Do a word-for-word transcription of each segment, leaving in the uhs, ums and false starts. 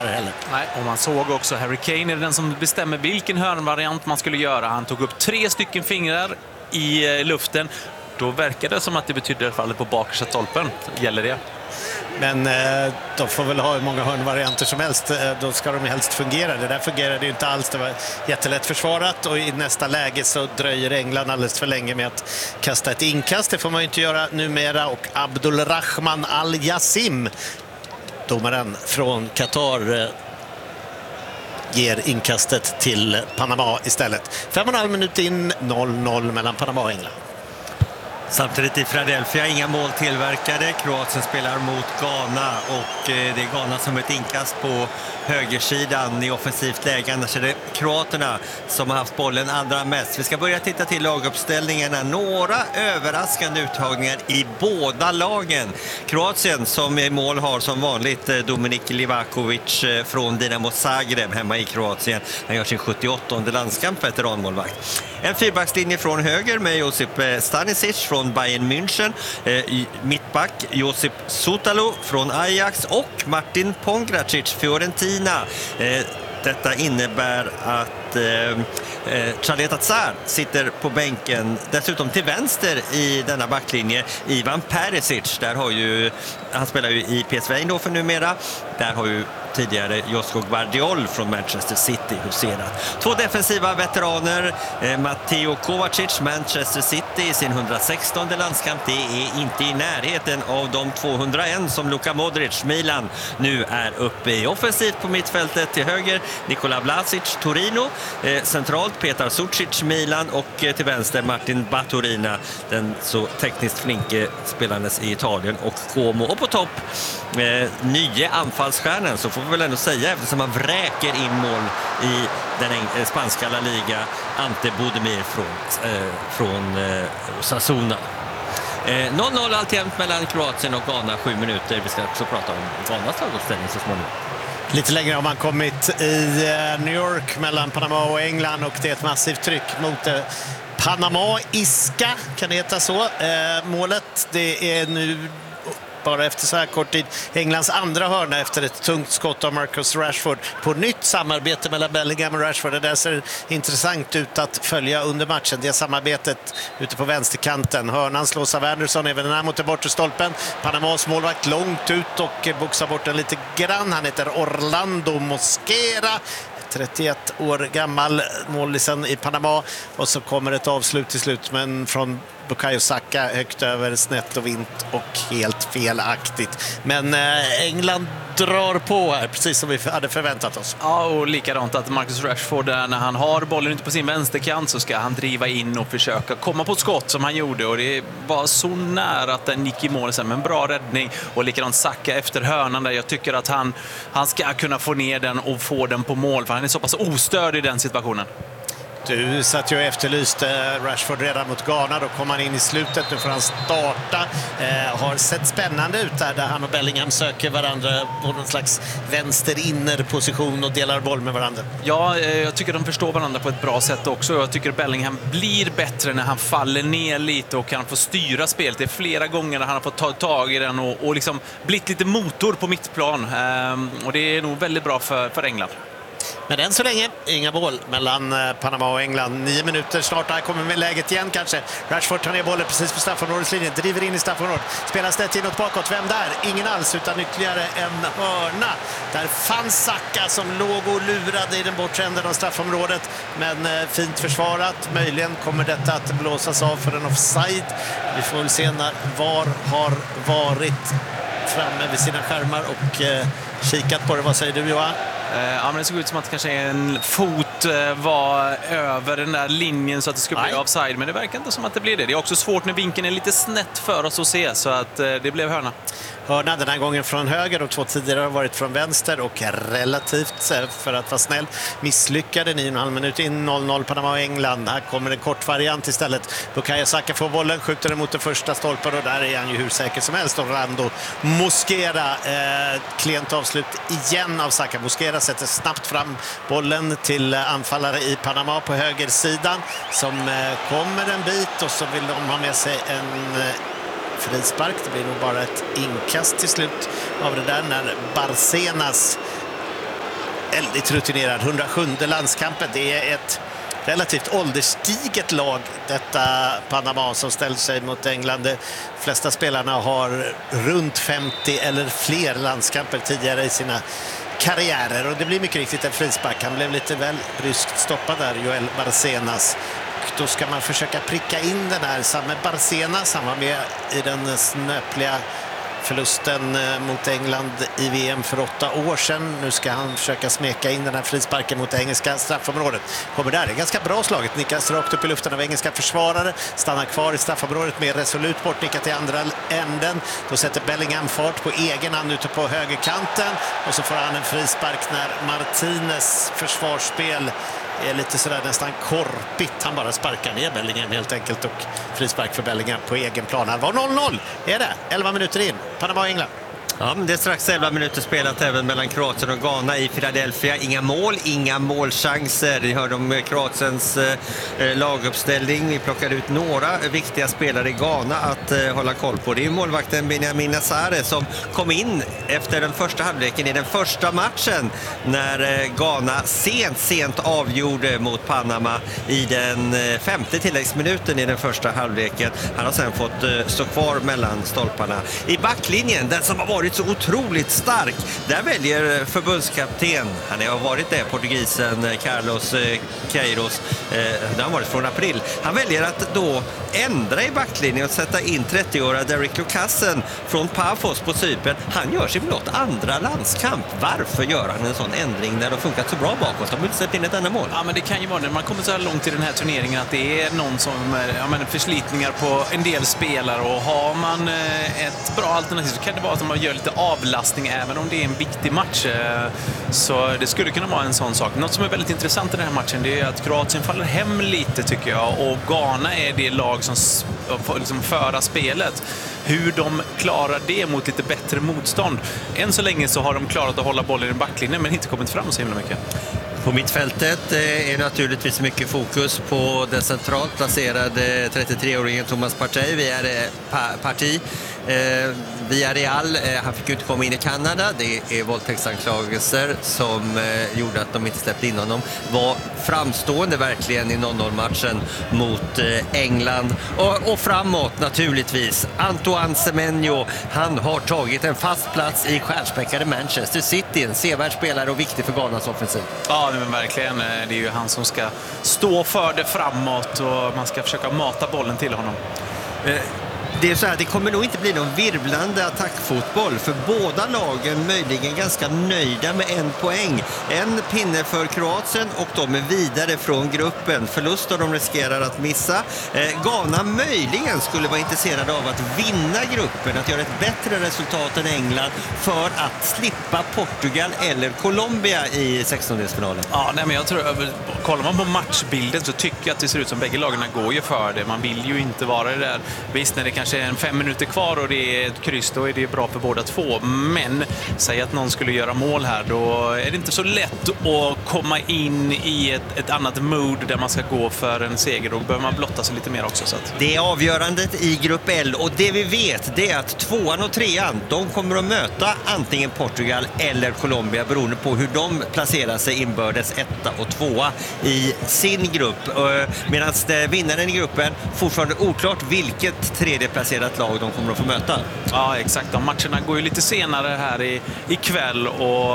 heller. Nej, och man såg också Harry Kane är den som bestämmer vilken hörnvariant man skulle göra. Han tog upp tre stycken fingrar i luften. Då verkar det som att det betyder i alla fall på bakersta stolpen. Gäller det? Men eh, de får väl ha hur många hörnvarianter som helst. Eh, då ska de helst fungera. Det där fungerade ju inte alls. Det var jättelätt försvarat och i nästa läge så dröjer England alldeles för länge med att kasta ett inkast. Det får man ju inte göra numera. Och Abdulrahman Al-Yassim, domaren från Qatar, eh, ger inkastet till Panama istället. Fem och en halv minut in, noll noll mellan Panama och England. Samtidigt i Philadelphia, inga mål tillverkade. Kroatien spelar mot Ghana och det är Ghana som ett inkast på högersidan i offensivt läge. Annars är det kroaterna som har haft bollen allra mest. Vi ska börja titta till laguppställningarna. Några överraskande uttagningar i båda lagen. Kroatien som i mål har som vanligt Dominik Livakovic från Dinamo Zagreb hemma i Kroatien. Han gör sin sjuttioåttonde landskamp, veteranmålvakt. En fyrbackslinje från höger med Josip Stanisic från Bayern München, eh, mittback Josip Sutalo från Ajax och Martin Pongracic, Fiorentina. Eh, detta innebär att eh, eh, Chaleta Tsar sitter på bänken. Dessutom till vänster i denna backlinje Ivan Perisic. Där har ju, han spelar ju i P S V Eindhoven numera. Där har ju tidigare Josko Gvardiol från Manchester City huserat. Två defensiva veteraner, eh, Matteo Kovacic, Manchester City i sin hundrasextonde landskamp. Det är inte i närheten av de tvåhundraen som Luka Modric, Milan, nu är uppe i. Offensivt på mittfältet till höger Nikola Vlasic, Torino, eh, centralt Petar Sucic, Milan och eh, till vänster Martin Baturina, den så tekniskt flinke spelandes i Italien, och Como. Och på topp eh, nye anfallsstjärnan, så får vi väl ändå säga, eftersom man vräker in mål i den spanska La Liga, Ante Budimir från, eh, från eh, Osasuna. Eh, noll noll alltjämt mellan Kroatien och Ghana, sju minuter. Vi ska också prata om Ghanas laguppställning så småningom. Lite längre har man kommit i New York mellan Panama och England, och det är ett massivt tryck mot eh, Panamaiska, kan det heta så. Eh, målet, det är nu bara efter så här kort tid Englands andra hörna efter ett tungt skott av Marcus Rashford. På nytt samarbete mellan Bellingham och Rashford. Det där ser intressant ut att följa under matchen. Det samarbetet ute på vänsterkanten. Hörnan slås av Anderson, även den här mot den bortre stolpen. Panamas målvakt långt ut och boxar bort den lite grann. Han heter Orlando Mosquera, trettioett år gammal, målisen i Panama. Och så kommer ett avslut till slut, men från Bukayo Saka högt över, snett och vint och helt felaktigt. Men eh, England drar på här, precis som vi hade förväntat oss. Ja, och likadant att Marcus Rashford, när han har bollen ute på sin vänsterkant, så ska han driva in och försöka komma på skott som han gjorde. Och det var så nära att den gick i mål sen, men bra räddning. Och likadant Saka efter hörnan där. Jag tycker att han, han ska kunna få ner den och få den på mål, för han är så pass ostörd i den situationen. Du satt ju och efterlyste Rashford redan mot Ghana. Då kom han in i slutet. Nu får han starta. Eh, har sett spännande ut där, där han och Bellingham söker varandra på någon slags vänster-inner-position och delar boll med varandra. Ja, jag tycker de förstår varandra på ett bra sätt också. Jag tycker Bellingham blir bättre när han faller ner lite och kan få styra spelet. Det är flera gånger när han har fått ta tag i den och, och liksom blivit lite motor på mittplan. Eh, och det är nog väldigt bra för, för England. Men än så länge, inga mål mellan Panama och England. Nio minuter snart, här kommer med läget igen kanske. Rashford tar ner bollen precis på straffområdeslinjen, driver in i straffområdet. Spelar snett inåt bakåt, vem där? Ingen alls, utan ytterligare en hörna. Där fanns Saka som låg och lurade i den bortre änden av straffområdet. Men eh, fint försvarat. Möjligen kommer detta att blåsas av för en offside. Vi får väl se när VAR har varit framme vid sina skärmar och eh, kikat på det. Vad säger du, Johan? Ja, men det såg ut som att kanske en fot var över den där linjen så att det skulle bli offside, men det verkar inte som att det blir det. Det är också svårt när vinkeln är lite snett för oss att se, så att det blev hörna. Hörna den här gången från höger, och två tidigare har varit från vänster, och relativt, för att vara snäll, misslyckade. nio och en halv minut in, noll noll Panama och England. Här kommer en kort variant istället. Bukayo Saka får bollen, skjuter den mot den första stolpen, och där är han ju hur säker som helst. Orlando Mosquera, eh, klent avslut igen av Saka. Mosquera sätter snabbt fram bollen till anfallare i Panama på högersidan, som eh, kommer en bit, och så vill de ha med sig en eh, frispark. Det blir nog bara ett inkast till slut av det där när Barcenas väldigt rutinerad. hundrasjunde landskampen. Det är ett relativt ålderstiget lag, detta Panama, som ställer sig mot England. De flesta spelarna har runt femtio eller fler landskamper tidigare i sina karriärer. Och det blir mycket riktigt en frispark. Han blev lite väl bryskt stoppad där, Joel Barcenas. Och då ska man försöka pricka in den här samme Barcenas. Han var med i den snöpliga förlusten mot England i V M för åtta år sedan. Nu ska han försöka smeka in den här frisparken mot engelska straffområdet. Kommer där, det är ganska bra slaget. Nickas rakt upp i luften av engelska försvarare. Stannar kvar i straffområdet med resolut bort, nickar till andra änden. Då sätter Bellingham fart på egen hand ute på högerkanten. Och så får han en frispark när Martinez försvarsspel är lite sådär nästan korpigt. Han bara sparkar ner Bellingham helt enkelt, och frispark för Bellingham på egen plan. Han var noll noll, är det? elva minuter in. Panama och England. Ja, men det är strax elva minuter spelat även mellan Kroatien och Ghana i Philadelphia. Inga mål, inga målchanser. Ni hörde om Kroatiens eh, laguppställning. Vi plockade ut några viktiga spelare i Ghana att eh, hålla koll på. Det är målvakten Benjamin Nazare som kom in efter den första halvleken i den första matchen när eh, Ghana sent, sent avgjorde mot Panama i den eh, femte tilläggsminuten i den första halvleken. Han har sedan fått eh, stå kvar mellan stolparna. I backlinjen, den som har varit så otroligt stark. Där väljer förbundskapten, han har varit där, portugisen Carlos Queiroz, det har varit från april. Han väljer att då ändra i backlinjen och sätta in trettioåriga Derek Lucassen från Pafos på Cypern. Han gör sin blott andra landskamp. Varför gör han en sån ändring när det har funkat så bra bakåt? De har inte släppt in ett enda mål. Ja, men det kan ju vara när man kommer så här långt i den här turneringen att det är någon som ja, men förslitningar på en del spelare, och har man ett bra alternativ så kan det vara att man gör lite avlastning även om det är en viktig match. Så det skulle kunna vara en sån sak. Något som är väldigt intressant i den här matchen, det är att Kroatien faller hem lite tycker jag, och Ghana är det lag som får liksom föra spelet. Hur de klarar det mot lite bättre motstånd. Än så länge så har de klarat att hålla bollen i backlinjen men inte kommit fram så himla mycket. På mittfältet är naturligtvis mycket fokus på den centralt placerade trettiotre-åringen Thomas Partey. Vi är parti. Via Real, han fick ju inte komma in i Kanada. Det är våldtäktsanklagelser som gjorde att de inte släppte in honom. Var framstående verkligen i noll noll-matchen mot England. Och, och framåt naturligtvis. Antoine Semenyo, han har tagit en fast plats i stjärnspäckade Manchester City. En sevärd spelare och viktig för Ghanas offensiv. Ja, men verkligen. Det är ju han som ska stå för det framåt och man ska försöka mata bollen till honom. Eh. Det är så här, det kommer nog inte bli någon virvlande attackfotboll för båda lagen möjligen ganska nöjda med en poäng. En pinne för Kroatien och de är vidare från gruppen. Förluster de riskerar att missa. Eh, Ghana möjligen skulle vara intresserade av att vinna gruppen, att göra ett bättre resultat än England för att slippa Portugal eller Colombia i sextondelsfinalen. Ja, nej, men jag tror, kollar man på matchbilden så tycker jag att det ser ut som bägge lagarna går ju för det. Man vill ju inte vara det där. Visst, när det kanske är en fem minuter kvar och det är ett kryss, då är det bra för båda två. Men säg att någon skulle göra mål här, då är det inte så lätt att komma in i ett, ett annat mood där man ska gå för en seger. Då behöver man blotta sig lite mer också. Så att... Det är avgörandet i grupp L, och det vi vet det är att tvåan och trean, de kommer att möta antingen Portugal eller Colombia beroende på hur de placerar sig inbördes etta och tvåa i sin grupp. Medan vinnaren i gruppen fortfarande oklart vilket tredje placerat lag de kommer att få möta. Ja, exakt. De matcherna går ju lite senare här i, ikväll och,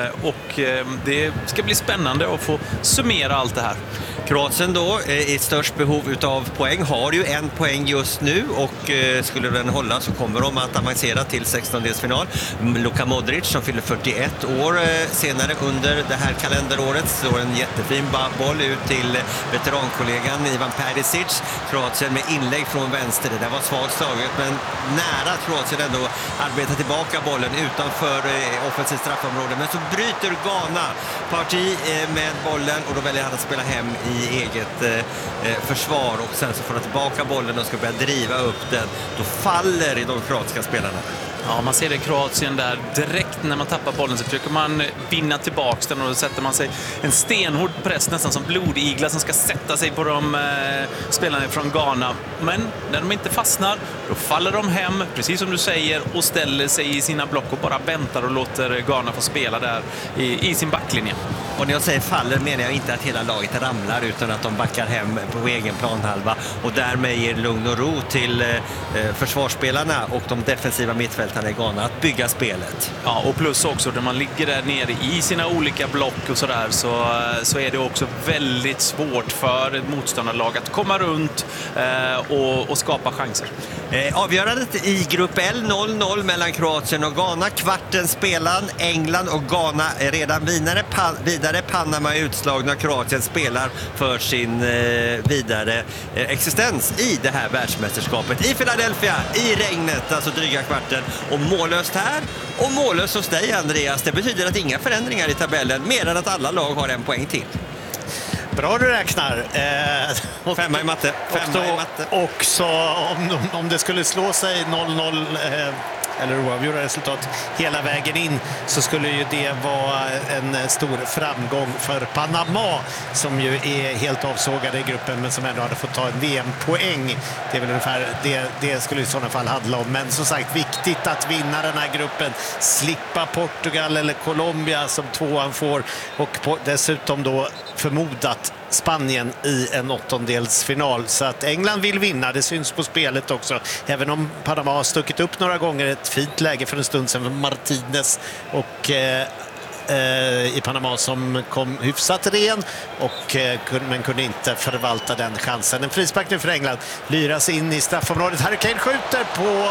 och det ska bli spännande att få summera allt det här. Kroatien då i störst behov utav poäng, har ju en poäng just nu och eh, skulle den hålla så kommer de att avancera till sextondelsfinal. Luka Modric som fyller fyrtioett år eh, senare under det här kalenderåret slår en jättefin boll ut till veterankollegan Ivan Perisic. Kroatien med inlägg från vänster, det där var svagt slaget men nära Kroatien ändå arbetar tillbaka bollen utanför eh, offensivt straffområde, men så bryter Ghana parti eh, med bollen och då väljer han att spela hem i i eget eh, försvar och sen så får han tillbaka bollen och ska börja driva upp den. Då faller i de kroatiska spelarna. Ja, man ser det i Kroatien där. Direkt när man tappar bollen så försöker man vinna tillbaka den och då sätter man sig en stenhård press nästan som blodiglar som ska sätta sig på de eh, spelarna från Ghana. Men när de inte fastnar, då faller de hem, precis som du säger, och ställer sig i sina block och bara väntar och låter Ghana få spela där i, i sin backlinje. Och när jag säger faller menar jag inte att hela laget ramlar utan att de backar hem på egen planhalva och därmed ger lugn och ro till eh, försvarsspelarna och de defensiva mittfältarna i Ghana att bygga spelet. Ja, och plus också när man ligger där nere i sina olika block och sådär så, så är det också väldigt svårt för ett motståndarlag att komma runt eh, och, och skapa chanser. Eh, avgörandet i grupp L noll noll mellan Kroatien och Ghana. Kvarten spelan, England och Ghana är redan vinnare. Pa- vidare Panama är utslagna. Kroatien spelar för sin eh, vidare eh, existens i det här världsmästerskapet. I Philadelphia, i regnet, alltså dryga kvarten. Och mållöst här och mållöst hos dig, Andreas. Det betyder att inga förändringar i tabellen, mer än att alla lag har en poäng till. Bra du räknar. Eh, Femma i matte. Femma i matte. Också om, om det skulle slå sig noll noll eh, eller oavgjorda resultat hela vägen in så skulle ju det vara en stor framgång för Panama som ju är helt avsågade i gruppen men som ändå hade fått ta en V M-poäng. Det är väl ungefär det, det skulle i sådana fall handla om. Men som sagt, viktigt att vinna den här gruppen. Slippa Portugal eller Colombia som tvåan får och på, dessutom då förmodat Spanien i en åttondelsfinal. Så att England vill vinna, det syns på spelet också. Även om Panama har stuckit upp några gånger, ett fint läge för en stund sedan för Martinez och eh, eh, i Panama som kom hyfsat ren och eh, men kunde inte förvalta den chansen. En frispark nu för England, lyras in i straffområdet. Harry Kane skjuter på...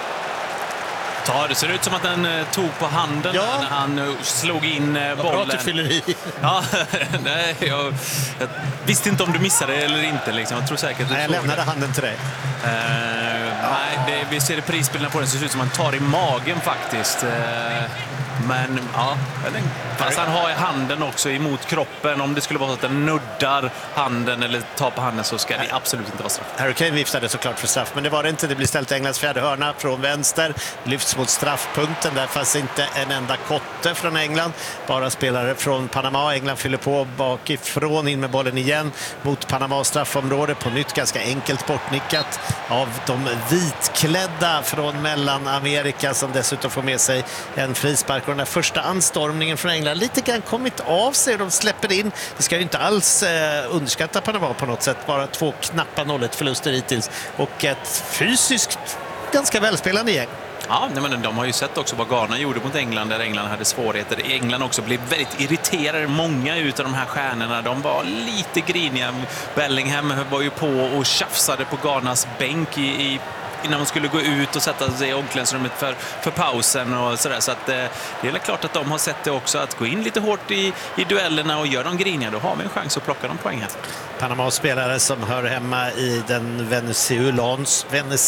Ja, det ser ut som att den eh, tog på handen ja. när han uh, slog in uh, bollen. Bra fyller i. Ja, nej, jag, jag visste inte om du missade det eller inte. Liksom. Jag tror säkert att du nej, jag lämnade det. handen till dig. Uh, ja. Nej, det, vi ser prisbilderna på den så det ser ut som att han tar i magen faktiskt. Uh, men ja, fast han har i handen också emot kroppen. Om det skulle vara så att den nuddar handen eller tar på handen så ska det absolut inte vara straff. Harry Kane viftade såklart för straff, men det var det inte. Det blir ställt Englands fjärde hörna från vänster. Lyfts mot straffpunkten. Där fanns inte en enda kotte från England. Bara spelare från Panama. England fyller på bakifrån, in med bollen igen mot Panama straffområde. På nytt ganska enkelt bortnickat av de vitklädda från Mellanamerika som dessutom får med sig en frispark. Och den där första anstormningen från England lite grann kommit av sig och de släpper in. Det ska ju inte alls eh, underskatta Panama på något sätt. Bara två knappa noll ett förluster hittills och ett fysiskt ganska välspelande gäng. Ja, men de har ju sett också vad Ghana gjorde mot England där England hade svårigheter. England också blev väldigt irriterade. Många utav de här stjärnorna, de var lite griniga. Bellingham var ju på och tjafsade på Ghanas bänk i, i innan man skulle gå ut och sätta sig i omklädningsrummet för, för pausen och sådär. Så att, eh, det är klart att de har sett det också, att gå in lite hårt i, i duellerna och göra dem griniga. Då har vi en chans att plocka dem poäng här. Panama-spelare som hör hemma i den venezuelans,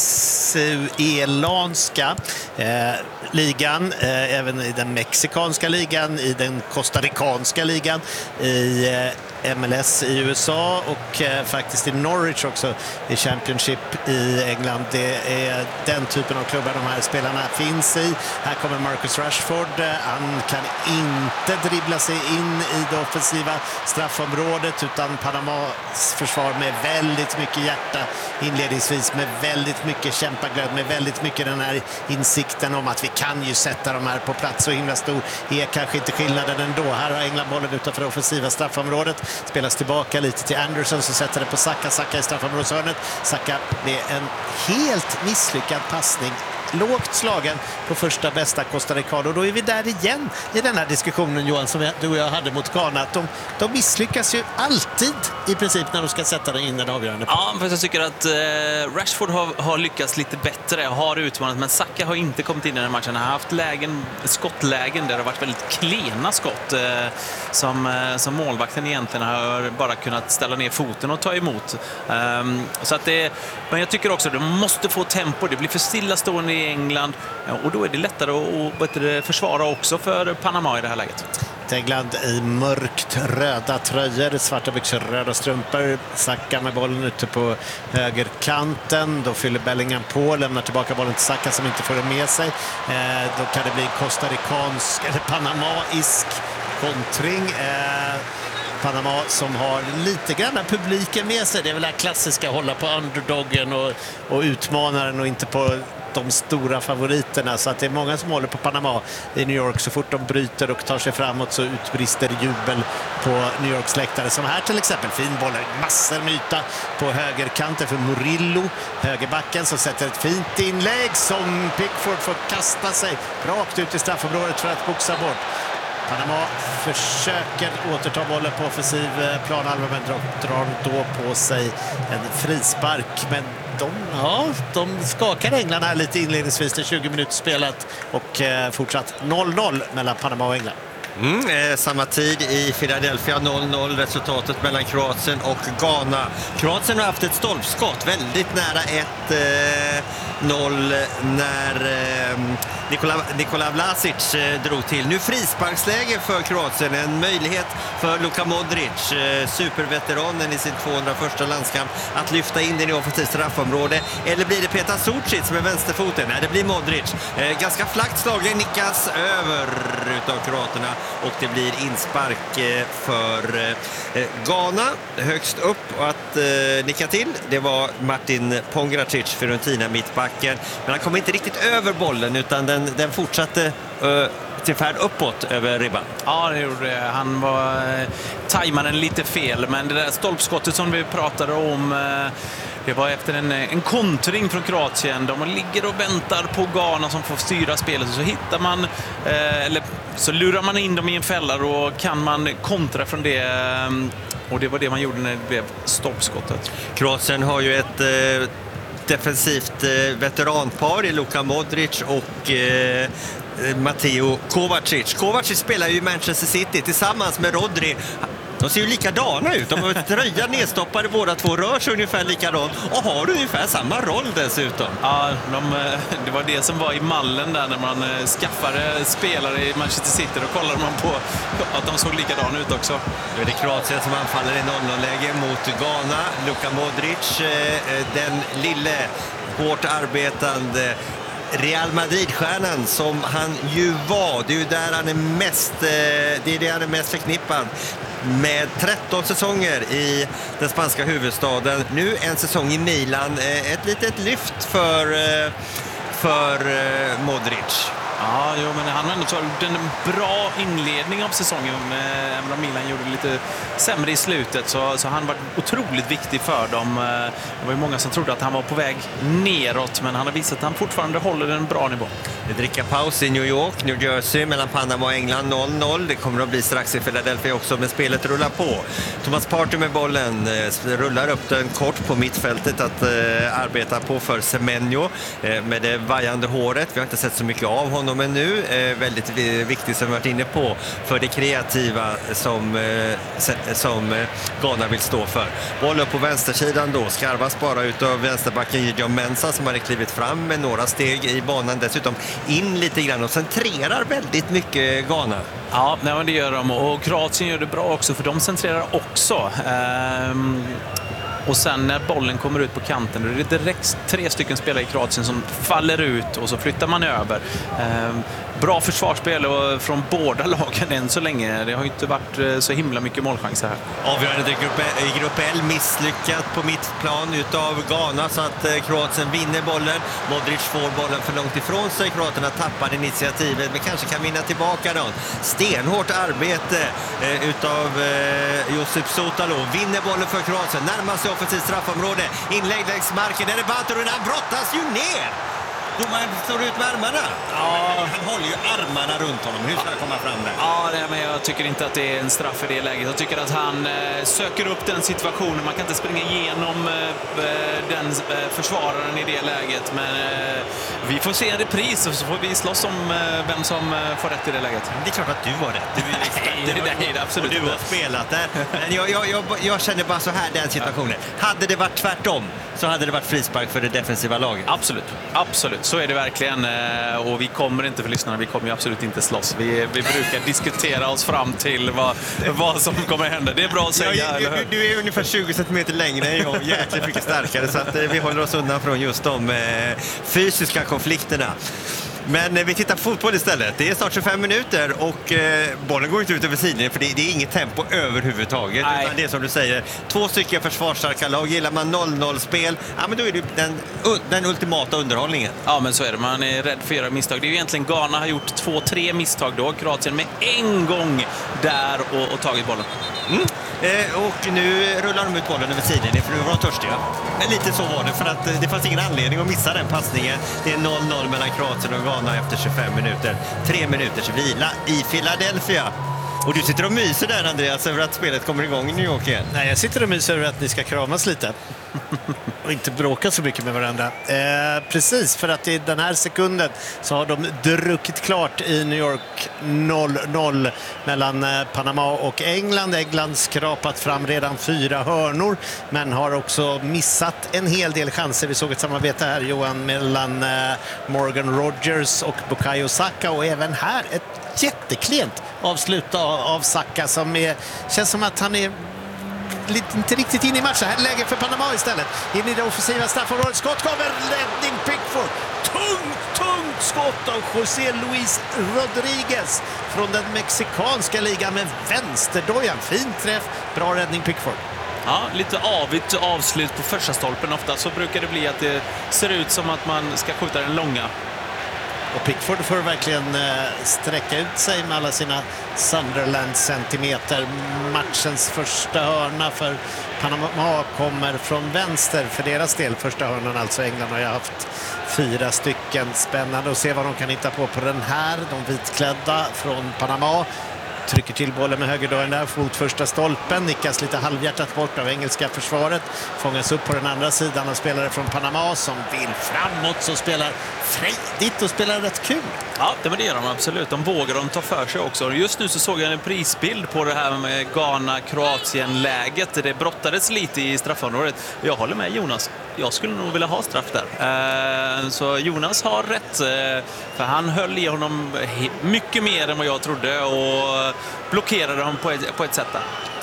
venezuelanska eh, ligan, eh, även i den mexikanska ligan, i den costaricanska ligan, i eh, M L S i U S A och eh, faktiskt i Norwich också i Championship i England. Det är den typen av klubbar de här spelarna finns i. Här kommer Marcus Rashford. Han kan inte dribbla sig in i det offensiva straffområdet utan Panamas försvar med väldigt mycket hjärta inledningsvis, med väldigt mycket kämpaglöd, med väldigt mycket den här insikten om att vi kan ju sätta de här på plats. Så himla stor är kanske inte skillnaden ändå. Här har England bollen utanför det offensiva straffområdet. Spelas tillbaka lite till Anderson som sätter det på Saka. Saka i straffområdeshörnet. Saka med en helt misslyckad passning. Lågt slagen på första bästa Costa Rica. Och då är vi där igen i den här diskussionen, Johan, som du och jag hade mot Ghana. Att de, de misslyckas ju alltid i princip när de ska sätta den in den avgörande. Ja, för jag tycker att eh, Rashford har, har lyckats lite bättre, har utmanat, men Saka har inte kommit in i den här matchen. Han har haft lägen, skottlägen där det har varit väldigt klena skott eh, som, eh, som målvakten egentligen har bara kunnat ställa ner foten och ta emot. Um, så att det, men jag tycker också att de måste få tempo. Det blir för stillastående i England och då är det lättare att försvara också för Panama i det här läget. ett England i mörkt röda tröjor, svarta byxor, röda strumpor. Saka med bollen ute på högerkanten. Då fyller Bellingham på, lämnar tillbaka bollen till Saka som inte får den med sig. Eh, då kan det bli kostarikansk eller panamaisk kontring. Eh, Panama som har lite grann publiken med sig. Det är väl det klassiska, hålla på underdoggen och, och utmanaren och inte på de stora favoriterna. Så att det är många som håller på Panama i New York. Så fort de bryter och tar sig framåt så utbrister jubel på New Yorks läktare. Som här till exempel, fin boll, massor med yta på högerkanten för Murillo, högerbacken, som sätter ett fint inlägg som Pickford får kasta sig rakt ut i straffområdet för att boxa bort. Panama försöker återta bollen på offensiv planhalva men drar då på sig en frispark. Men de, ja, de skakar England här lite inledningsvis. Det är tjugo minuter spelat och eh, fortsatt noll noll mellan Panama och England. Mm, eh, samma tid i Philadelphia, noll noll resultatet mellan Kroatien och Ghana. Kroatien har haft ett stolpskott väldigt nära ett noll eh, när eh, Nikola, Nikola Vlasic eh, drog till. Nu frisparksläge för Kroatien, en möjlighet för Luka Modric, eh, superveteranen i sin tvåhundraförsta landskamp, att lyfta in den i offensivt straffområde. Eller blir det Petar Sucic med vänsterfoten? Nej, det blir Modric. Eh, ganska flackt slag, det nickas över utav kroaterna. Och det blir inspark för eh, Ghana högst upp. Och att eh, nicka till, det var Martin Pongracic, Fiorentina mittbacken. Men han kom inte riktigt över bollen utan den, den fortsatte eh, till färd uppåt över ribban. Ja, det gjorde det. Han var eh, tajmaren lite fel. Men det där stolpskottet som vi pratade om... Eh, Det var efter en, en kontring från Kroatien. De ligger och väntar på Ghana som får styra spelet. Så hittar man, eh, eller så lurar man in dem i en fälla och kan man kontra från det. Och det var det man gjorde när det blev stoppskottet. Kroatien har ju ett eh, defensivt eh, veteranpar i Luka Modric och eh, Mateo Kovacic. Kovacic spelar ju i Manchester City tillsammans med Rodri. De ser ju likadana ut. De har tröja nedstoppade båda två, rör sig ungefär likadant och har ungefär samma roll dessutom. Ja, de, det var det som var i mallen där när man skaffade spelare i Manchester City. Då kollade man på att de såg likadana ut också. Nu är det Kroatien som anfaller i noll noll-läge mot Ghana. Luka Modric, den lille hårt arbetande Real Madrid-stjärnan som han ju var. Det är ju där han är mest, det är det han är mest förknippad med. Tretton säsonger i den spanska huvudstaden. Nu en säsong i Milan. Ett litet lyft för, för Modric. Ja, jo, men han har ändå tagit en bra inledning av säsongen. Även om Milan gjorde lite sämre i slutet så, så han var otroligt viktig för dem. Det var ju många som trodde att han var på väg neråt, men han har visat att han fortfarande håller en bra nivå. Det dricker paus i New York, New Jersey mellan Panama och England noll noll. Det kommer att bli strax i Philadelphia också, men spelet rullar på. Thomas Partey med bollen rullar upp den kort på mittfältet att eh, arbeta på för Semenyo eh, med det vajande håret. Vi har inte sett så mycket av honom men nu är väldigt viktigt som vi varit inne på för det kreativa som, som Ghana vill stå för. Boll upp på vänstersidan då, skarvas bara utav vänsterbacken Gideon Mensah som hade klivit fram med några steg i banan, dessutom in lite grann och centrerar väldigt mycket Ghana. Ja, men det gör de och Kroatien gör det bra också för de centrerar också. Ehm... Och sen när bollen kommer ut på kanten då är det direkt tre stycken spelare i Kroatien som faller ut och så flyttar man över. Ehm, bra försvarsspel och från båda lagen än så länge. Det har ju inte varit så himla mycket målchanser här. Avgörande i grupp, i grupp L misslyckat på mittplan utav Ghana så att eh, Kroatien vinner bollen. Modric får bollen för långt ifrån sig. Kroaterna tappar initiativet men kanske kan vinna tillbaka då. Stenhårt arbete eh, utav eh, Josip Sotalo. Vinner bollen för Kroatien. Närmar sig offensivt straffområde. Inlägg längs marken. Där är Bantorun. Han brottas ju ner. Domaren står ut med armarna. Ja. Han håller ju armarna runt honom. Hur ska det komma fram där? Ja, det, men jag tycker inte att det är en straff i det läget. Jag tycker att han eh, söker upp den situationen. Man kan inte springa igenom eh, den eh, försvararen i det läget. Men eh, vi får se en repris och så får vi slåss om eh, vem som eh, får rätt i det läget. Det är klart att du har rätt. Du, det var, nej, det absolut och du har spelat där. Men jag, jag, jag, jag känner bara så här den situationen. Hade det varit tvärtom så hade det varit frispark för det defensiva laget. Absolut, absolut. Så är det verkligen. Och vi kommer inte, för lyssnarna, vi kommer ju absolut inte slåss. Vi, vi brukar diskutera oss fram till vad, vad som kommer hända. Det är bra att säga. Ja, du, du är ungefär tjugo centimeter längre än jag, jäkligt mycket starkare. Så att vi håller oss undan från just de eh, fysiska konflikterna. Men vi tittar på fotboll istället. Det är snart tjugofem minuter och eh, bollen går inte ut över sidlinjen för det, det är inget tempo överhuvudtaget. Utan det är som du säger, två stycken försvarsstarka lag. Gillar man noll noll-spel, ja, men då är det den, den ultimata underhållningen. Ja, men så är det. Man är rädd för att göra misstag. Det är ju egentligen Ghana har gjort två, tre misstag då. Kroatien med en gång där och, och tagit bollen. Mm. Eh, och nu rullar de ut bollen över sidlinjen för nu var de törstiga. Men lite så var det, för att eh, det fanns ingen anledning att missa den passningen. Det är noll noll mellan Kroatien och Ghana efter tjugofem minuter. Tre minuters vila i Philadelphia. Och du sitter och myser där, Andreas, över att spelet kommer igång i New York igen. Nej, jag sitter och myser över att ni ska kramas lite. Och inte bråka så mycket med varandra. Eh, precis, för att i den här sekunden så har de druckit klart i New York noll noll mellan eh, Panama och England. England skrapat fram redan fyra hörnor, men har också missat en hel del chanser. Vi såg ett samarbete här, Johan, mellan eh, Morgan Rogers och Bukayo Saka, och även här ett jätteklent avslut av, av Saka som är, känns som att han är lite, inte riktigt in i matchen. Här läge för Panama istället. In i det offensiva straffområdet. Skott kommer, räddning Pickford. Tungt, tungt skott av José Luis Rodriguez från den mexikanska ligan med vänsterdojan. Fin träff, bra räddning Pickford. Ja, lite avigt avslut på första stolpen. Ofta så brukar det bli att det ser ut som att man ska skjuta den långa. Och Pickford får verkligen eh, sträcka ut sig med alla sina Sunderland-centimeter. Matchens första hörna för Panama kommer från vänster för deras del. Första hörnan, alltså England, har ju haft fyra stycken. Spännande att se vad de kan hitta på på den här. De vitklädda från Panama trycker till bollen med högerdojan där mot första stolpen. Nickas lite halvhjärtat bort av engelska försvaret. Fångas upp på den andra sidan av spelare från Panama som vill framåt, så spelar frejdigt och spelar rätt kul. Ja, det, det gör de absolut. De vågar de ta för sig också. Just nu så såg jag en prisbild på det här med Ghana-Kroatien-läget. Det brottades lite i straffområdet. Jag håller med Jonas. Jag skulle nog vilja ha straff där. Så Jonas har rätt. För han höll i honom mycket mer än vad jag trodde och blockerade honom på ett, på ett sätt där.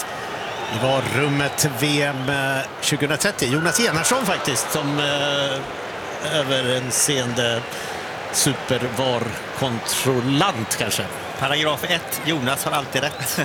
Det var rummet V M tjugohundratrettio. Jonas Enarsson faktiskt som eh, överseende supervar-kontrollant kanske. Paragraf ett, Jonas har alltid rätt.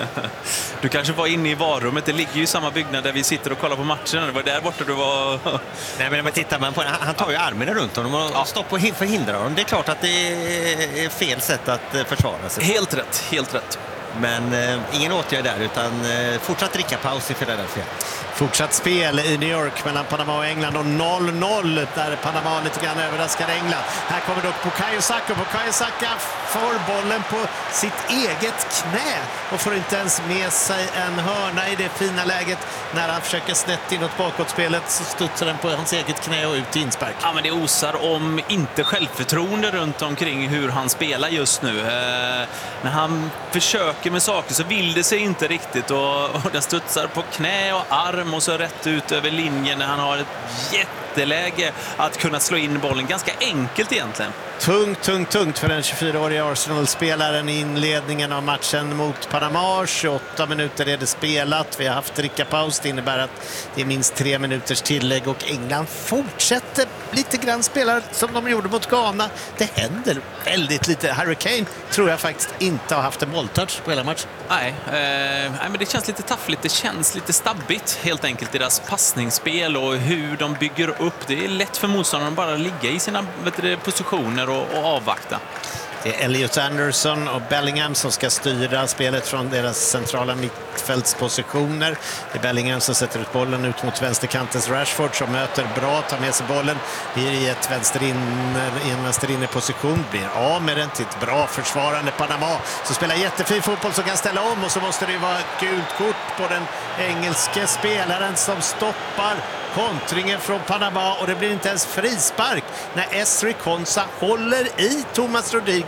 Du kanske var inne i varummet. Det ligger ju i samma byggnad där vi sitter och kollar på matchen. Det var där borta du var. Nej, men tittar man på han, han tar ju armarna runt honom och ja. stoppar och förhindrar honom. Det är klart att det är fel sätt att försvara sig. Helt rätt, helt rätt. Men eh, ingen åtgärd där, utan eh, fortsatt drickapaus i Philadelphia. Fortsatt spel i New York mellan Panama och England och noll noll där Panama lite grann överraskar England. Här kommer dock Bukayo Saka. Bukayo Saka får bollen på sitt eget knä och får inte ens med sig en hörna i det fina läget. När han försöker snett inåt bakåtspelet så studsar den på hans eget knä och ut i inspark. Ja, men det osar om inte självförtroende runt omkring hur han spelar just nu. Eh, när han försöker med saker så vill det sig inte riktigt och, och den studsar på knä och arm och så rätt ut över linjen när han har ett jätteläge att kunna slå in bollen. Ganska enkelt egentligen. Tungt, tungt, tungt för den tjugofyraåriga Arsenal-spelaren i inledningen av matchen mot Panama. tjugoåtta minuter är det spelat. Vi har haft drickapaus. Det innebär att det är minst tre minuters tillägg och England fortsätter lite grann spela som de gjorde mot Ghana. Det händer väldigt lite. Harry Kane tror jag faktiskt inte har haft en bolltouch på hela matchen. Nej, eh, nej, men det känns lite taffligt. Det känns lite stabbigt helt enkelt, deras passningsspel och hur de bygger upp. Det är lätt för motståndarna att bara ligga i sina vet du, positioner och, och avvakta. Det är Elliot Anderson och Bellingham som ska styra spelet från deras centrala mittfältspositioner. Det är Bellingham som sätter ut bollen ut mot vänsterkantens Rashford som möter bra, tar med sig bollen i ett vänsterinne, i en vänsterinneposition, blir av med den till ett bra försvarande Panama som spelar jättefin fotboll som kan ställa om, och så måste det ju vara ett gult kort på den engelske spelaren som stoppar kontringen från Panama, och det blir inte ens frispark när Esri Konsa håller i Thomas Rodriguez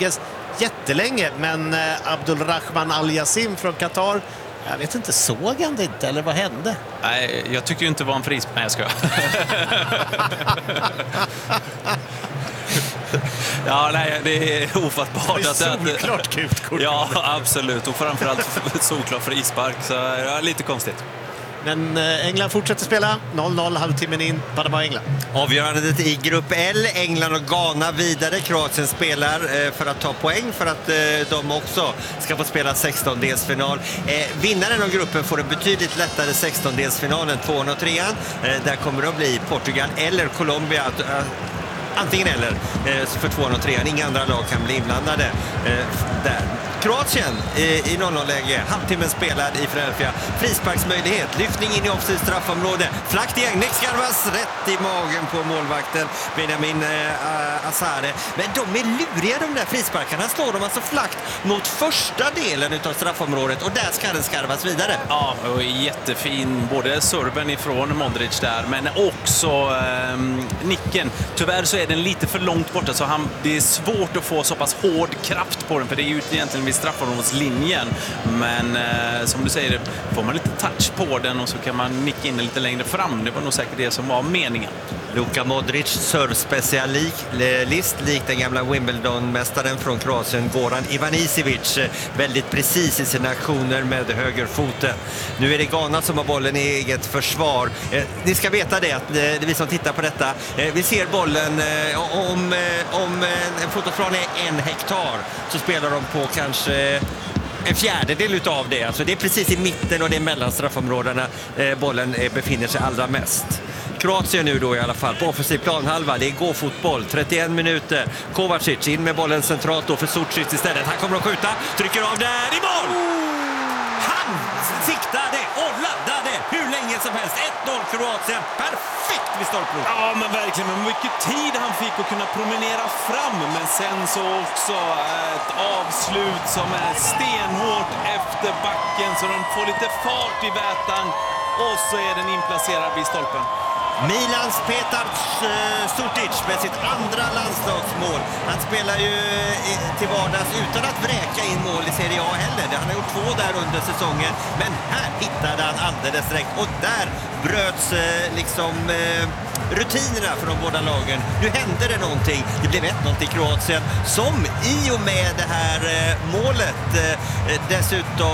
jättelänge, men Abdulrahman Al-Yassim från Qatar, jag vet inte, såg han det inte eller vad hände? Nej, jag tycker ju inte det var en frispark. Nej, jag ska. Ja, nej, det är ofattbart. Det är solklart gult kort. Ja, absolut. Och framförallt solklart frispark. Så ja, lite konstigt. Men England fortsätter spela. noll noll, halvtimmen in. Panama-England. Avgörandet i grupp L. England och Ghana vidare. Kroatien spelar för att ta poäng för att de också ska få spela sextondelsfinal. Vinnaren av gruppen får en betydligt lättare sextondelsfinal än tvåan och trean. Där kommer det att bli Portugal eller Colombia. Antingen eller för tvåan och trean. Inga andra lag kan bli inblandade där. Kroatien i noll noll-läge, halvtimmen spelad i Philadelphia. Frisparksmöjlighet, lyftning in i offside straffområde. Flakt i Engnex skarvas rätt i magen på målvakten Benjamin äh, Asare. Men de är luriga, de där frisparkarna. Slår de alltså flakt mot första delen av straffområdet och där ska den skarvas vidare. Ja, och jättefin både serben ifrån Modric där, men också eh, nicken. Tyvärr så är den lite för långt borta, så han, det är svårt att få så pass hård kraft på den, för det är ju egentligen vid straffområdeslinjen. Men eh, som du säger, får man lite touch på den och så kan man nicka in den lite längre fram. Det var nog säkert det som var meningen. Luka Modric, servspecialist, likt den gamla Wimbledon-mästaren från Kroatien, Goran Ivanisevic. Väldigt precis i sina aktioner med högerfoten. Nu är det Ghana som har bollen i eget försvar. Eh, ni ska veta det, att eh, det är vi som tittar på detta. Eh, vi ser bollen, eh, om, eh, om en fotbollsplan är en hektar så spelar de på kanske en fjärdedel utav det. Alltså det är precis i mitten och det är mellan straffområdena eh, bollen eh, befinner sig allra mest. Kroatien nu då i alla fall på offensiv planhalva. Det är gå-fotboll, trettioen minuter. Kovacic in med bollen centralt då för Sucic istället. Han kommer att skjuta, trycker av där i mål! Han siktade och laddade hur länge som helst. ett noll Kroatien, perfekt vid stolprov. Ja, men verkligen. Men mycket tid han fick att kunna promenera fram. Men sen så också ett avslut som är stenhårt efter backen, så de får lite fart i vätan. Och så är den inplacerad vid stolpen. Milans Petar Sucic med sitt andra landslagsmål. Han spelar ju till vardags utan att vräka in mål i Serie A heller. Han har gjort två där under säsongen. Men här hittade han alldeles direkt. Och där bröts liksom rutinerna för de båda lagen. Nu hände det någonting. Det blev ett noll till Kroatien som i och med det här målet dessutom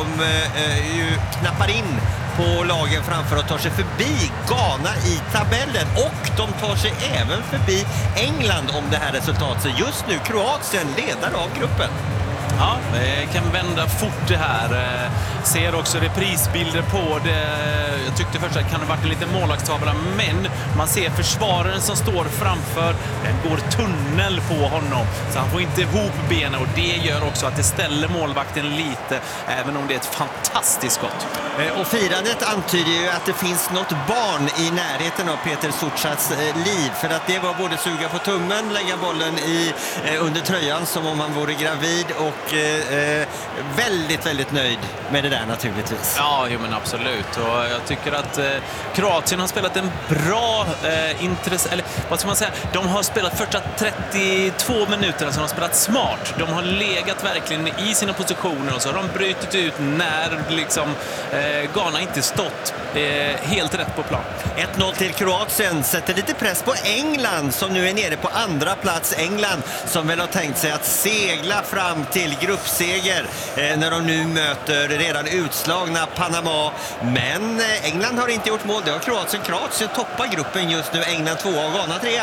ju knappar in på lagen framför och tar sig förbi Ghana i tabellen, och de tar sig även förbi England om det här resultatet. Så just nu Kroatien ledare av gruppen. Ja, det kan vända fort det här. Ser också reprisbilder på det. Jag tyckte först att det kan ha varit en liten målvaktstavla, men man ser försvararen som står framför. Den går tunnel på honom, så han får inte ihop benen, och det gör också att det ställer målvakten lite, även om det är ett fantastiskt skott. Och firandet antyder ju att det finns något barn i närheten av Peter Sucas liv, för att det var både suga på tummen, lägga bollen i, under tröjan som om han vore gravid, och eh, väldigt, väldigt nöjd med det där naturligtvis. Ja, jo, men absolut. Och jag tycker att eh, Kroatien har spelat en bra eh, intresse, eller vad ska man säga, de har spelat första trettiotvå minuter, alltså de har spelat smart. De har legat verkligen i sina positioner, och så har de brytit ut när liksom eh, Ghana inte stått eh, helt rätt på plan. ett noll till Kroatien sätter lite press på England som nu är nere på andra plats. England som väl har tänkt sig att segla fram till gruppseger eh, när de nu möter redan utslagna Panama. Men eh, England har inte gjort mål, det har Kroatien. Kroatien toppar gruppen just nu, England tvåa och Ghana trea.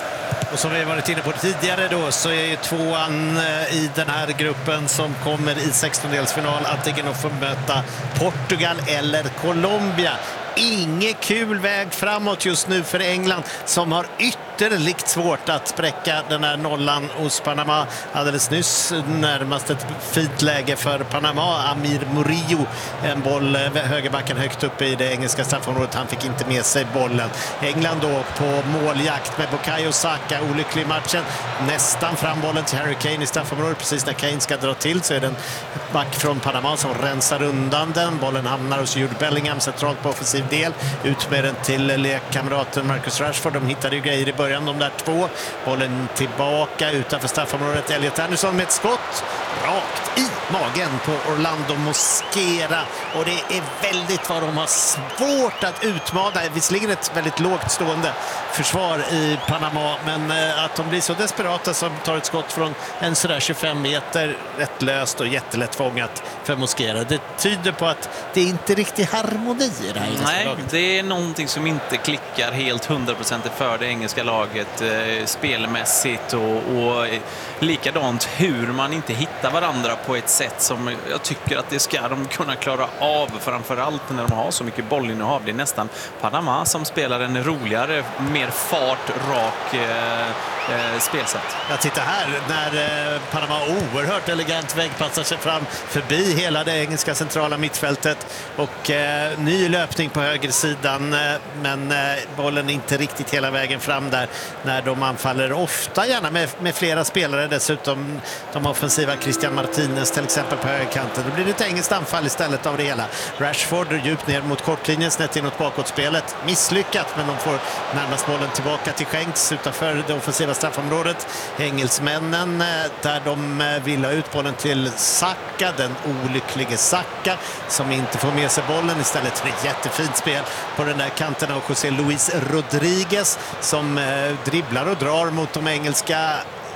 Och som vi varit inne på tidigare då, så är ju tvåan i den här gruppen som kommer i sextondelsfinal antingen att få möta Portugal eller Colombia. Inget kul väg framåt just nu för England, som har ytterligt svårt att spräcka den här nollan hos Panama. Alldeles nyss närmast ett fint läge för Panama. Amir Murillo, en boll högerbacken högt uppe i det engelska straffområdet. Han fick inte med sig bollen. England då på måljakt med Bukayo Saka. Olycklig matchen. Nästan fram bollen till Harry Kane i straffområdet. Precis när Kane ska dra till så är det en back från Panama som rensar undan den. Bollen hamnar hos Jude Bellingham centralt på offensiv del. Ut med den till lekkamraten Marcus Rashford. De hittade ju grejer i början början, de där två. Bollen tillbaka utanför straffområdet. Elliot Anderson med ett skott rakt i magen på Orlando Mosquera. Och det är väldigt vad de har svårt att utmana. Visserligen ett väldigt lågt stående försvar i Panama, men att de blir så desperata som tar ett skott från en sådär tjugofem meter, rätt löst och jättelätt fångat för Mosquera. Det tyder på att det är inte riktigt harmoni i det här. Nej, det är någonting som inte klickar helt hundra procent för det engelska laget eh, spelmässigt och, och likadant hur man inte hittar varandra på ett sätt som jag tycker att det ska de kunna klara av, framförallt när de har så mycket bollinnehav. Det är nästan Panama som spelar en roligare, mer fart, rak eh, eh, spelsätt. Jag tittar här när eh, Panama oerhört elegant vägpassar sig fram förbi hela det engelska centrala mittfältet och eh, ny löpning på högersidan, eh, men eh, bollen inte riktigt hela vägen fram där när de anfaller, ofta gärna med, med flera spelare, dessutom de offensiva Christian Martinez till exempel på högerkanten. Då blir det ett engelskt anfall istället av det hela. Rashford djupt ner mot kortlinjen, snett inåt bakåtspelet, misslyckat, men de får närmast bollen tillbaka till Schenks utanför det offensiva straffområdet. Engelsmännen där de vill ha ut bollen till Saka, den olycklige Saka som inte får med sig bollen, istället för ett jättefint spel på den där kanten av José Luis Rodriguez som eh, dribblar och drar mot de engelska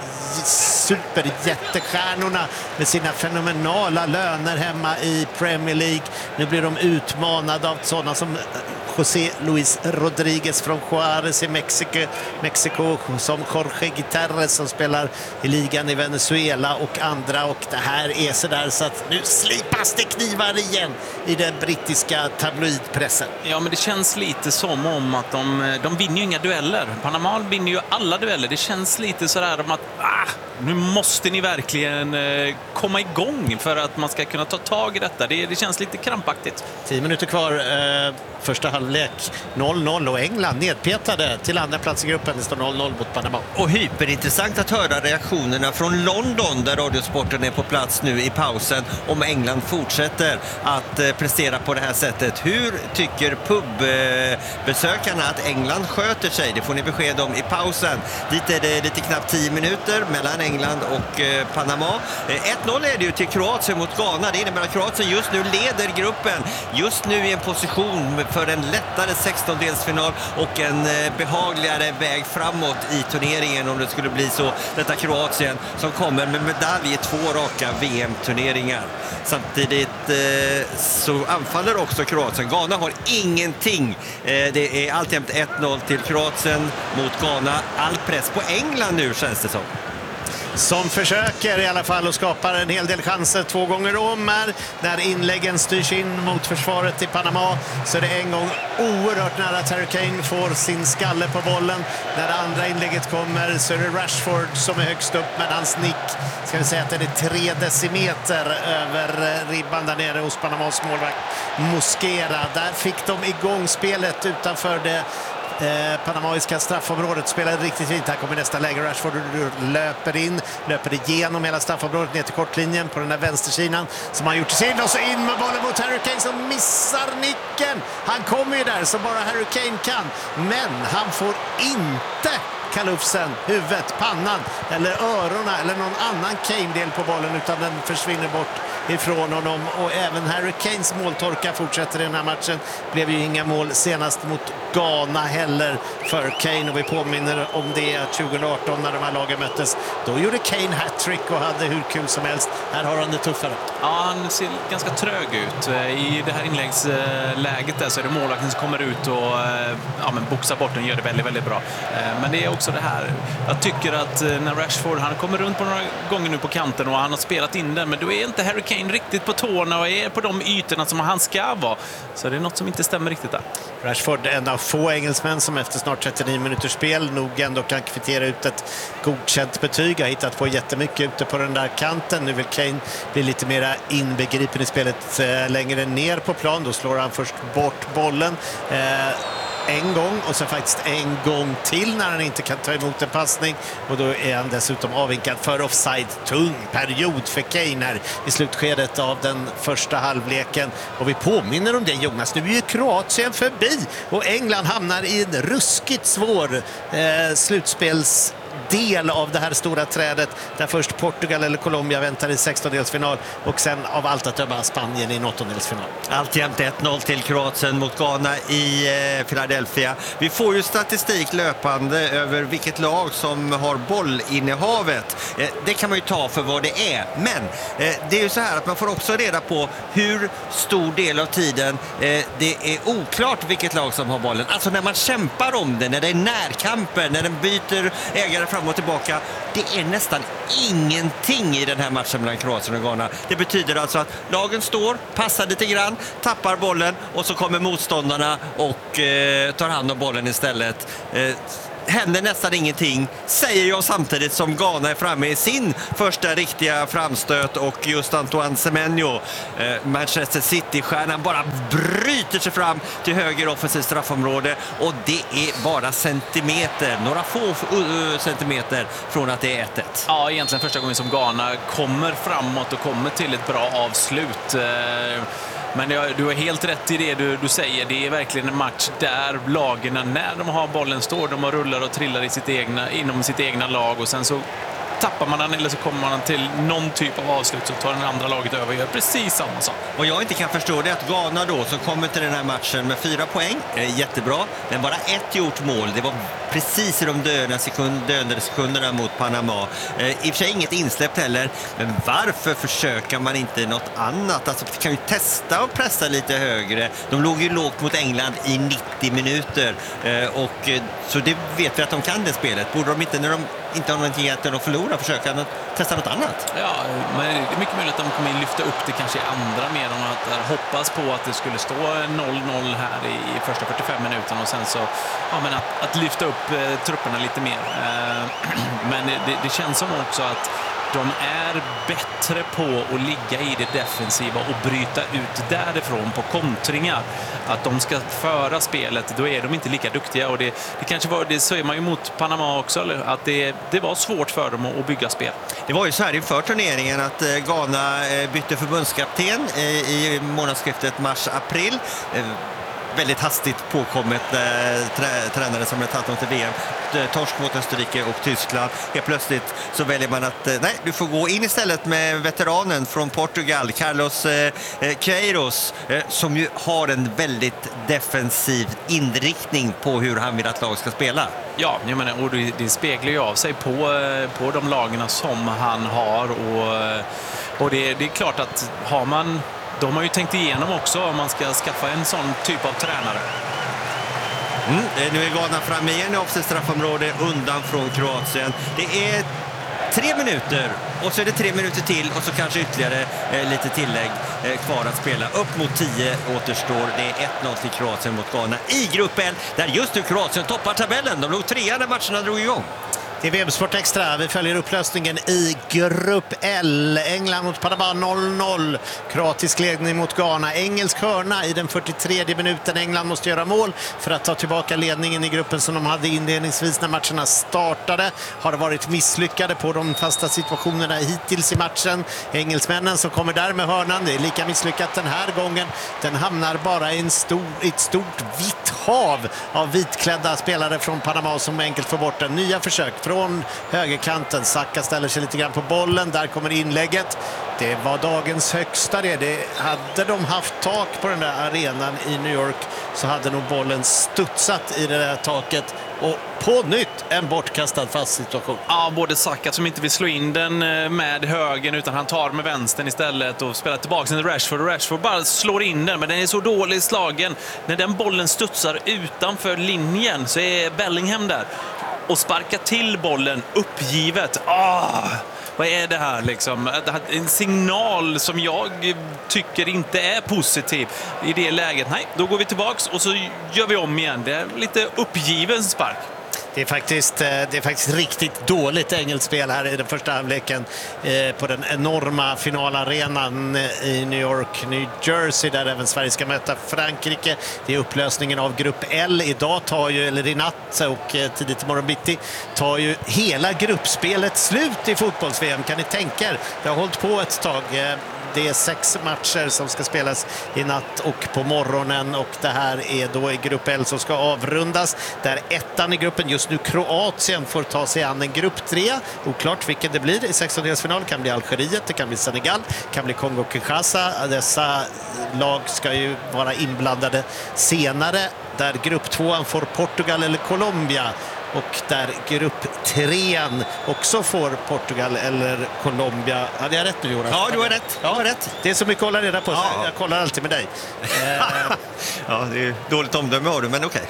superjättestjärnorna med sina fenomenala löner hemma i Premier League. Nu blir de utmanade av sådana som José Luis Rodriguez från Juárez i Mexiko, Mexiko som Jorge Gutierrez som spelar i ligan i Venezuela och andra, och det här är så där så att nu slipas det knivar igen i den brittiska tabloidpressen. Ja, men det känns lite som om att de, de vinner ju inga dueller. Panama vinner ju alla dueller. Det känns lite sådär om att ah, nu måste ni verkligen eh, komma igång för att man ska kunna ta tag i detta. Det, det känns lite krampaktigt. Tio minuter kvar, eh, första halvlek noll noll och England nedpetade till andra plats i gruppen. Det står noll noll mot Panama. Och hyperintressant att höra reaktionerna från London där Radiosporten är på plats nu i pausen om England fortsätter att eh, prestera på det här sättet. Hur tycker pubbesökarna att England sköter sig? Det får ni besked om i pausen. Dit är det lite knappt tio minuter mellan England och eh, Panama. Eh, ett noll är det ju till Kroatien mot Ghana. Det innebär att Kroatien just nu leder gruppen. Just nu i en position för en lättare sextondelsfinal och en eh, behagligare väg framåt i turneringen om det skulle bli så. Detta Kroatien som kommer med medalj i två raka V M-turneringar. Samtidigt eh, så anfaller också Kroatien. Ghana har ingenting. Eh, det är alltjämt ett noll till Kroatien mot Ghana. All press på England nu känns det som. Som försöker i alla fall och skapar en hel del chanser två gånger om här. När inläggen styrs in mot försvaret i Panama så är det en gång oerhört nära att Harry Kane får sin skalle på bollen. När det andra inlägget kommer så är det Rashford som är högst upp, men hans nick ska vi säga att det är tre decimeter över ribban där nere hos Panamas målvakt Mosquera. Där fick de igång spelet utanför det Eh, panamaiska straffområdet, spelade riktigt fint. Här kommer nästa läge, Rashford löper in, löper igenom hela straffområdet ner till kortlinjen på den där vänstersidan som han gjort till sin, och så in med bollen mot Harry Kane som missar nicken. Han kommer ju där så bara Harry Kane kan, men han får inte kalufsen, huvudet, pannan eller öronen eller någon annan Kane-del på bollen, utan den försvinner bort ifrån honom. Och även Harry Kanes måltorka fortsätter i den här matchen. Blev ju inga mål senast mot Ghana heller för Kane, och vi påminner om det tjugoarton när de här lagen möttes. Då gjorde Kane hattrick och hade hur kul som helst. Här har han det tuffare. Ja, han ser ganska trög ut. I det här inläggsläget där så är det målvakten som kommer ut och ja, men boxar bort den, gör det väldigt, väldigt bra. Men det är också det här. Jag tycker att när Rashford, han kommer runt på några gånger nu på kanten och han har spelat in den, men då är inte Harry Kane riktigt på tårna och är på de ytorna som han ska vara. Så det är något som inte stämmer riktigt där. Rashford, en av få engelsmän som efter snart trettionio minuters spel nog ändå kan kvittera ut ett godkänt betyg. Har hittat på jättemycket ute på den där kanten. Nu vill Kane bli lite mer inbegripen i spelet eh, längre ner på plan. Då slår han först bort bollen. Eh, en gång och så faktiskt en gång till när han inte kan ta emot en passning, och då är han dessutom avvinkad för offside. Tung period för Kane här i slutskedet av den första halvleken, och vi påminner om det, Jonas, nu är ju Kroatien förbi och England hamnar i en ruskigt svår eh, slutspels del av det här stora trädet, där först Portugal eller Colombia väntar i sextondelsfinal och sen av allt att döma Spanien i åttondelsfinal. Alltjämt ett noll till Kroatien mot Ghana i eh, Philadelphia. Vi får ju statistik löpande över vilket lag som har bollinnehavet. Eh, det kan man ju ta för vad det är. Men eh, det är ju så här att man får också reda på hur stor del av tiden eh, det är oklart vilket lag som har bollen. Alltså när man kämpar om det, när det är närkamper, när den byter ägare fram och tillbaka. Det är nästan ingenting i den här matchen mellan Kroatien och Ghana. Det betyder alltså att lagen står, passar lite grann, tappar bollen och så kommer motståndarna och eh, tar hand om bollen istället. Eh, händer nästan ingenting, säger jag samtidigt som Ghana är framme i sin första riktiga framstöt, och just Antoine Semenyo, eh, Manchester City-stjärnan, bara bryter sig fram till höger offensivt straffområde, och det är bara centimeter, några få uh, centimeter från att det är ett ett. Ja, egentligen första gången som Ghana kommer framåt och kommer till ett bra avslut. Eh... Men du har helt rätt i det du, du säger. Det är verkligen en match där lagen, när de har bollen, står de och rullar och trillar i sitt egna, inom sitt egna lag, och sen så tappar man den eller så kommer man till någon typ av avslut, så tar den andra laget över och gör precis samma sak. Och jag inte kan förstå det att Ghana då, som kommer till den här matchen med fyra poäng, eh, jättebra, men bara ett gjort mål. Det var precis i de döda sekund, dödade sekunderna mot Panama. Eh, I och för sig inget insläppt heller, men varför försöker man inte något annat? Alltså, vi kan ju testa och pressa lite högre. De låg ju lågt mot England i nittio minuter, eh, och eh, så det vet vi att de kan det spelet. Borde de inte, när de inte har någonting att de förlorar, försöka testa något annat? Ja, men det är mycket möjligt att de kommer lyfta upp det kanske i andra, mer om att hoppas på att det skulle stå noll noll här i första fyrtiofem minuterna, och sen så ja, men att, att lyfta upp eh, trupperna lite mer. Eh, men det, det känns som också att de är bättre på att ligga i det defensiva och bryta ut därifrån på kontringar. Att de ska föra spelet, då är de inte lika duktiga. Och det, det kanske var, det säger man ju mot Panama också, eller? Att det, det var svårt för dem att bygga spel. Det var ju så här inför turneringen att Ghana bytte förbundskapten i månadsskiftet mars-april. Väldigt hastigt påkommet eh, trä, tränare som har tagit dem till V M. Torsk mot Österrike och Tyskland. Helt plötsligt så väljer man att eh, nej, du får gå in istället med veteranen från Portugal, Carlos eh, Queiroz, eh, som ju har en väldigt defensiv inriktning på hur han vill att lag ska spela. Ja, jag menar, och det, det speglar ju av sig på, på de lagarna som han har, och, och det, det är klart att har man de har ju tänkt igenom också om man ska skaffa en sån typ av tränare. Mm, nu är Ghana framme igen i offensivt straffområde undan från Kroatien. Det är tre minuter och så är det tre minuter till och så kanske ytterligare eh, lite tillägg eh, kvar att spela. Upp mot tio återstår. Det är ett noll till Kroatien mot Ghana i gruppen, där just nu Kroatien toppar tabellen. De låg trea när matcherna drog igång. Det är V M-sport Extra. Vi följer upplösningen i grupp L. England mot Panama noll noll. Kroatisk ledning mot Ghana. Engelsk hörna i den fyrtiotredje minuten. England måste göra mål för att ta tillbaka ledningen i gruppen som de hade inledningsvis när matcherna startade. Har varit misslyckade på de fasta situationerna hittills i matchen. Engelsmännen som kommer där med hörnan, det är lika misslyckat den här gången. Den hamnar bara i en stor, ett stort vitt hav av vitklädda spelare från Panama som enkelt får bort den. Nya försök från högerkanten. Saka ställer sig lite grann på bollen. Där kommer inlägget. Det var dagens högsta det. det. Hade de haft tak på den där arenan i New York så hade nog bollen studsat i det där taket. Och på nytt en bortkastad fast situation. Ja, både Saka som inte vill slå in den med högen utan han tar med vänstern istället och spelar tillbaka till Rashford. Och Rashford bara slår in den, men den är så dålig slagen. När den bollen studsar utanför linjen så är Bellingham där och sparkar till bollen uppgivet. Ah, vad är det här liksom? En signal som jag tycker inte är positiv i det läget. Nej, då går vi tillbaks och så gör vi om igen. Det är lite uppgiven spark. Det är faktiskt, det är faktiskt riktigt dåligt engelskspel här i den första halvleken på den enorma finalarenan i New York, New Jersey, där även Sverige ska möta Frankrike. Det är upplösningen av grupp L. Idag tar ju, eller i natt och tidigt imorgon bitti, tar ju hela gruppspelet slut i fotbolls-V M. Kan ni tänka er? Det har hållit på ett tag. Det är sex matcher som ska spelas i natt och på morgonen, och det här är då i grupp L som ska avrundas. Där ettan i gruppen, just nu Kroatien, får ta sig an en grupp tre. Oklart vilken det blir i sextondelsfinal. Det kan bli Algeriet, det kan bli Senegal, det kan bli Kongo-Kinshasa. Dessa lag ska ju vara inblandade senare. Där grupp tvåan får Portugal eller Colombia. Och där grupp trean också får Portugal eller Colombia. Hade jag rätt nu, Jonas? Ja, du har rätt. Ja, har rätt. Det är så mycket att hålla reda på. Ja. Jag kollar alltid med dig. Ja, det är dåligt omdöme av du, men okej.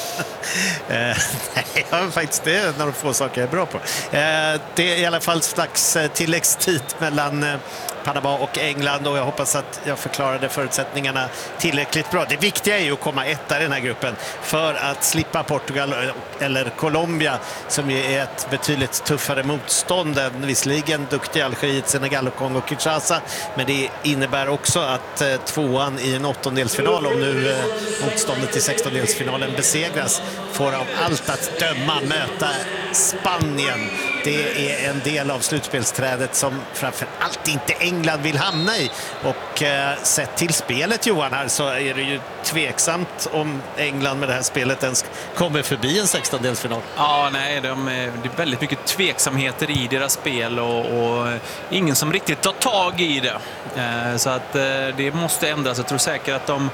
Nej, ja, faktiskt det är några få saker jag är bra på. Det är i alla fall slags tilläggstid mellan Panama och England, och jag hoppas att jag förklarade förutsättningarna tillräckligt bra. Det viktiga är ju att komma etta i den här gruppen för att slippa Portugal eller Colombia, som ju är ett betydligt tuffare motstånd än visserligen duktiga Algeriet, Senegal och Kongo-Kinshasa, men det innebär också att eh, tvåan i en åttondelsfinal, om nu eh, motståndet i sextondelsfinalen besegras, får av allt att döma möta Spanien. Det är en del av slutspelsträdet som framför allt inte England vill hamna i. Och eh, sett till spelet, Johan, här, så är det ju tveksamt om England med det här spelet ens kommer förbi en sextondelsfinal. Ja, nej, de, det är väldigt mycket tveksamheter i deras spel och, och ingen som riktigt tar tag i det. Eh, så att eh, det måste ändras. Jag tror säkert att de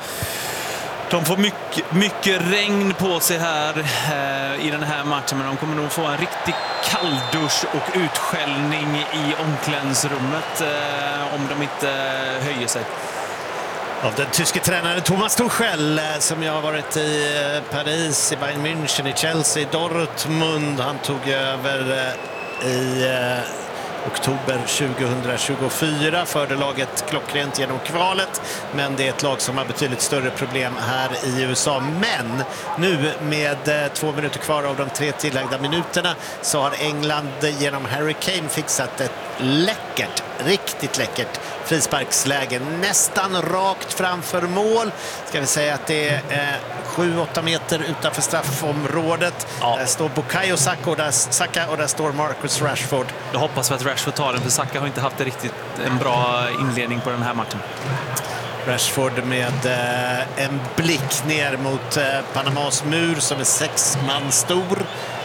De får mycket, mycket regn på sig här eh, i den här matchen, men de kommer nog få en riktig kalldusch och utskällning i omklädningsrummet eh, om de inte eh, höjer sig. Av den tyske tränaren Thomas Tuchel, som jag har varit i Paris, i Bayern München, i Chelsea, i Dortmund. Han tog över eh, i eh, oktober tjugohundratjugofyra, förde laget klockrent genom kvalet, men det är ett lag som har betydligt större problem här i U S A. Men nu med eh, två minuter kvar av de tre tillagda minuterna så har England genom Harry Kane fixat ett läckert, riktigt läckert frisparksläge, nästan rakt framför mål. Ska vi säga att det är eh, sju åtta meter utanför straffområdet. Ja. Där står Bukayo Saka och, där, Saka och där står Marcus Rashford. Jag hoppas att Rashford tar den, för Saka har inte haft riktigt en bra inledning på den här matchen. Rashford med eh, en blick ner mot eh, Panamas mur som är sex man stor.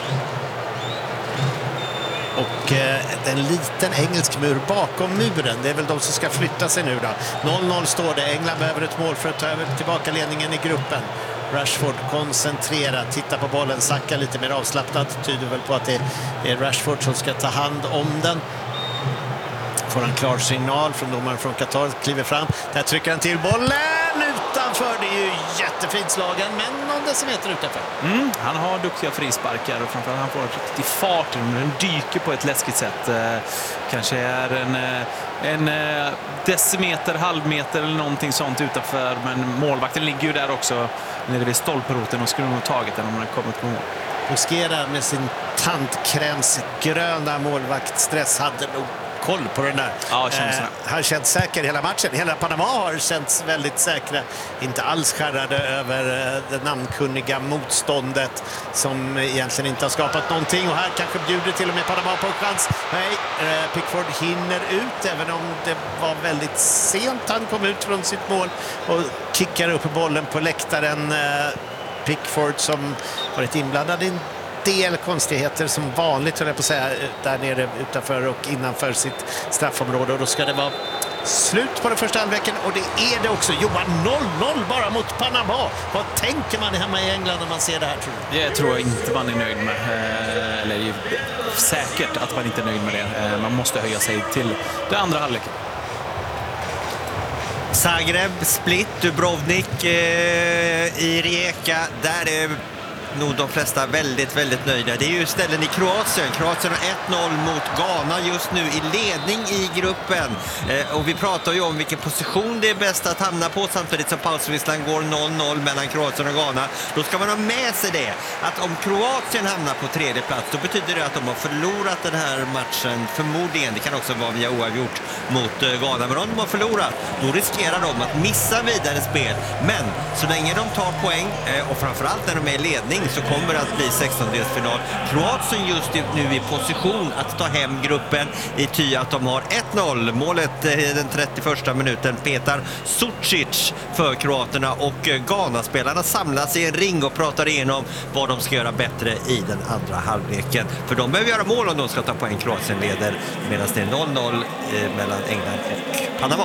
Och eh, en liten engelsk mur bakom muren. Det är väl de som ska flytta sig nu då. noll noll står det. England behöver ett mål för att ta över tillbaka ledningen i gruppen. Rashford koncentrerad, tittar på bollen. Saka lite mer avslappnad. Tyder väl på att det är Rashford som ska ta hand om den. Får en klar signal från domaren från Qatar, kliver fram. Där trycker han till bollen utanför. Det är ju jättefint slagen, men någon decimeter utanför. Mm, han har duktiga frisparkar och framförallt han får en riktig fart. Den dyker på ett läskigt sätt. Eh, kanske är en, en decimeter, halvmeter eller någonting sånt utanför. Men målvakten ligger ju där också nere vid stolproten och skulle nog tagit den om han kommit på mål. Mosquera med sin tandkrämsgröna målvaktstress hade nog koll på den där. Ja, eh, han känns säker hela matchen. Hela Panama har känts väldigt säkra. Inte alls skärrade över eh, det namnkunniga motståndet som egentligen inte har skapat någonting. Och här kanske bjuder till och med Panama på en chans. Nej, eh, Pickford hinner ut, även om det var väldigt sent han kom ut från sitt mål och kickar upp bollen på läktaren. Eh, Pickford som varit inblandad i en del konstigheter som vanligt, höll jag på att säga, där nere utanför och innanför sitt straffområde. Och då ska det vara slut på den första halvleken, och det är det också. Johan, noll noll bara mot Panama. Vad tänker man hemma i England när man ser det här, tror du? Det tror jag inte man är nöjd med. Eller säkert att man inte är nöjd med det. Man måste höja sig till det andra halvleken. Zagreb, Split, Dubrovnik, eh, i Rijeka. Där är nog de flesta väldigt, väldigt nöjda. Det är ju ställen i Kroatien. Kroatien har ett noll mot Ghana just nu i ledning i gruppen. Eh, och vi pratar ju om vilken position det är bäst att hamna på samtidigt som pausvisslan går noll noll mellan Kroatien och Ghana. Då ska man ha med sig det. Att om Kroatien hamnar på tredje plats, då betyder det att de har förlorat den här matchen förmodligen. Det kan också vara via oavgjort mot eh, Ghana. Men om de har förlorat, då riskerar de att missa vidare spel. Men så länge de tar poäng eh, och framförallt när de är i ledning så kommer det att bli sextondelsfinal. Kroatien just nu i position att ta hem gruppen i ty att de har ett noll. Målet eh, den trettioförsta minuten. Petar Sucic för kroaterna och eh, Ghana-spelarna samlas i en ring och pratar igenom vad de ska göra bättre i den andra halvleken. För de behöver göra mål om de ska ta poäng. Kroatien leder medan det är noll noll eh, mellan England och Panama.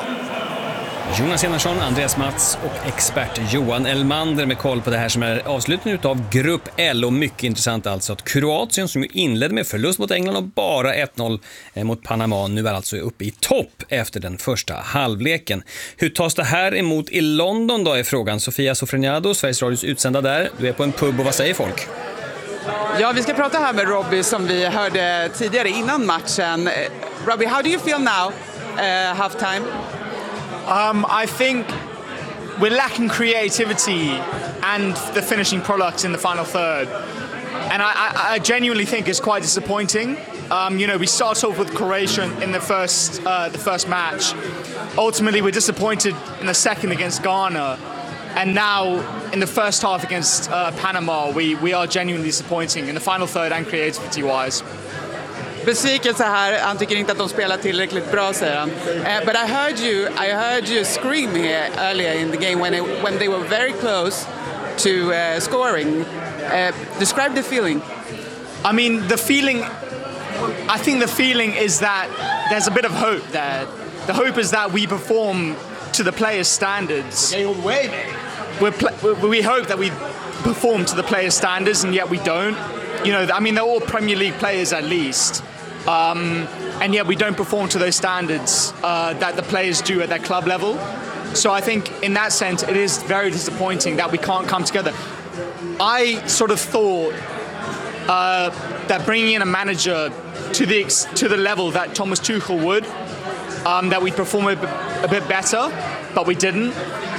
Jonas Enarsson, Andreas Mats och expert Johan Elmander med koll på det här som är avslutningen av Grupp L. Och mycket intressant alltså att Kroatien som ju inledde med förlust mot England och bara ett noll mot Panama nu är alltså uppe i topp efter den första halvleken. Hur tas det här emot i London då är frågan. Sofia Sofreniado, Sveriges Radios utsända där. Du är på en pub och vad säger folk? Ja, vi ska prata här med Robbie som vi hörde tidigare innan matchen. Robbie, how do you feel now, uh, halftime? Um, I think we're lacking creativity and the finishing product in the final third. And I, I, I genuinely think it's quite disappointing. Um, you know, we start off with Croatia in the first, uh, the first match. Ultimately, we're disappointed in the second against Ghana. And now, in the first half against uh, Panama, we, we are genuinely disappointing in the final third and creativity-wise. Besvikelse här, han tycker inte att de spelar tillräckligt bra, säger han. Uh, but I heard you, I heard you scream here earlier in the game when, it, when they were very close to uh, scoring. Uh, describe the feeling. I mean, the feeling, I think the feeling is that there's a bit of hope there. The hope is that we perform to the players' standards. We're pl- we hope that we perform to the players' standards, and yet we don't. You know, I mean, they're all Premier League players at least. Um, and yet we don't perform to those standards uh, that the players do at their club level. So I think in that sense it is very disappointing that we can't come together. I sort of thought uh, that bringing in a manager to the ex- to the level that Thomas Tuchel would, um, that we'd perform a, b- a bit better, but we didn't.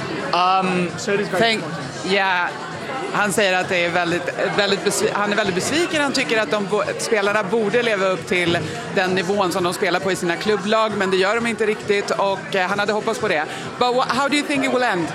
Um, so it is very Thank- disappointing. Yeah. Han säger att det är väldigt, väldigt besv- han är väldigt besviken. Han tycker att de bo- spelarna borde leva upp till den nivån som de spelar på i sina klubblag, men det gör de inte riktigt och eh, han hade hoppats på det. But wh- how do you think it will end?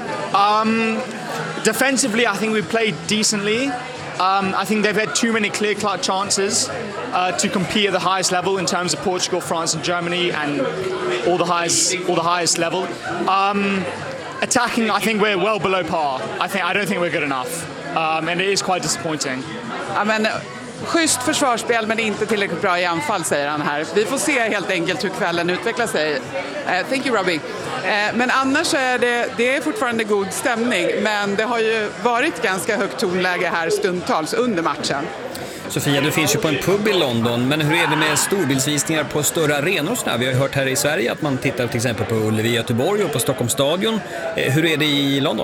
Um, defensively, I think we played decently. Um, I think they've had too many clear-cut chances uh, to compete at the highest level in terms of Portugal, France, and Germany, and all the highest, all the highest level. Um, Attacking, I think we're well below par. I think I don't think we're good enough, um, and it is quite disappointing. Ja, men, schysst försvarsspel men inte tillräckligt bra i anfall, säger han här. Vi får se helt enkelt hur kvällen utvecklar sig. Uh, thank you, Robbie. Uh, men annars är det, det är fortfarande god stämning, men det har ju varit ganska högt tonläge här stundtals under matchen. Sofia, du finns ju på en pub i London, men hur är det med storbildsvisningar på större arenor? Vi har ju hört här i Sverige att man tittar till exempel på Ullevi i Göteborg och på Stockholms stadion. Hur är det i London?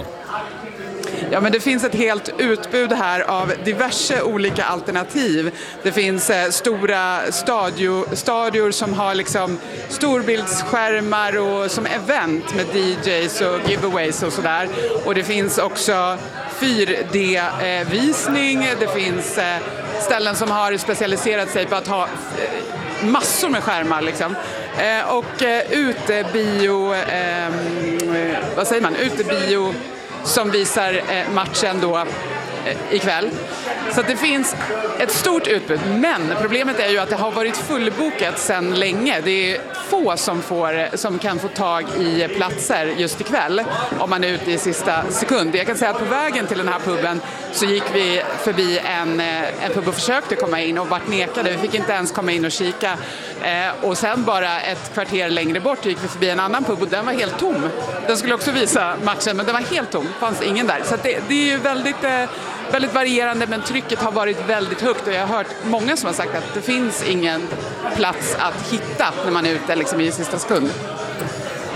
Ja, men det finns ett helt utbud här av diverse olika alternativ. Det finns eh, stora stadio, stadior som har liksom storbildsskärmar och som event med D Js och giveaways och sådär. Och det finns också fyra D-visning. Eh, det finns eh, ställen som har specialiserat sig på att ha eh, massor med skärmar liksom. Eh, och eh, utebio, eh, vad säger man, utebio som visar eh, matchen då eh, ikväll. Så att det finns ett stort utbud, men problemet är ju att det har varit fullbokat sedan länge. Det är få som, får, som kan få tag i platser just ikväll om man är ute i sista sekund. Jag kan säga att på vägen till den här puben så gick vi förbi en, en pub och försökte komma in och vart nekade. Vi fick inte ens komma in och kika. Eh, och sen bara ett kvarter längre bort gick vi förbi en annan pub och den var helt tom. Den skulle också visa matchen, men den var helt tom. Det fanns ingen där. Så att det, det är ju väldigt... Eh, väldigt varierande, men trycket har varit väldigt högt och jag har hört många som har sagt att det finns ingen plats att hitta när man är ute liksom i sista sekund.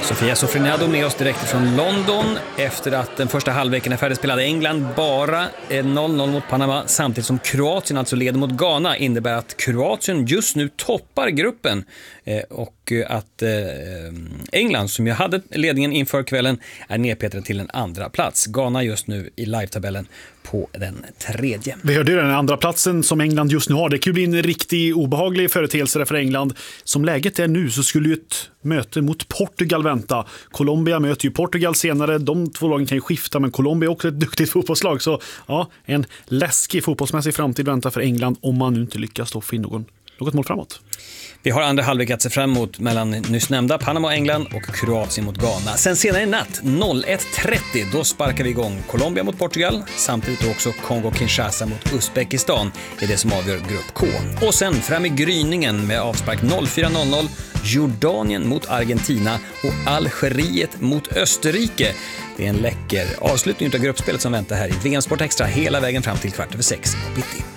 Sofia Sofrinado med oss direkt från London efter att den första halvleken är färdigspelad. England bara noll noll mot Panama samtidigt som Kroatien alltså leder mot Ghana, innebär att Kroatien just nu toppar gruppen eh, och att eh, England som ju hade ledningen inför kvällen är nedpetade till en andra plats. Ghana just nu i live-tabellen på den tredje. Vi hörde ju den andra platsen som England just nu har. Det kan ju bli en riktigt obehaglig företeelse för England. Som läget är nu så skulle ju ett möte mot Portugal vänta. Colombia möter ju Portugal senare. De två lagen kan ju skifta, men Colombia är också ett duktigt fotbollslag. Så ja, en läskig fotbollsmässig framtid väntar för England om man nu inte lyckas då få in någon, något mål framåt. Vi har andra halvlek att se fram emot mellan nyss nämnda Panama och England och Kroatien mot Ghana. Sen senare i natt, ett trettio, då sparkar vi igång Colombia mot Portugal, samtidigt också Kongo-Kinshasa mot Uzbekistan är det som avgör grupp K. Och sen fram i gryningen med avspark fyra noll noll, Jordanien mot Argentina och Algeriet mot Österrike. Det är en läcker avslutning av gruppspelet som väntar här i V M Sport Extra hela vägen fram till kvart över sex på bitti.